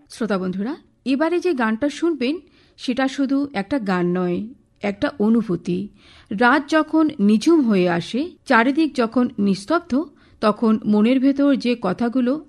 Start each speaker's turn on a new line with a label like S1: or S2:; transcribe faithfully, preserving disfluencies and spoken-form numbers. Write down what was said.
S1: শ্রোতা বন্ধুরা, এবারে যে গানটা শুনবেন সেটা শুধু একটা গান নয়, একটা অনুভূতি। রাত যখন নিঝুম হয়ে আসে, চারিদিক যখন নিস্তব্ধ, তখন মনের ভেতর যে কথাগুলো